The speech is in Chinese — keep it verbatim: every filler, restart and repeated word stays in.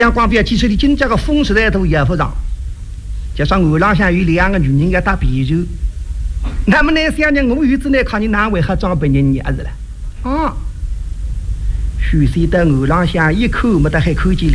阳光边几岁的金家个风时代都也不让，加上我浪向有两个女人要打啤酒，那么那三年我儿子呢看你难为还装本人伢子了啊，许是的我浪向一口没得还口气。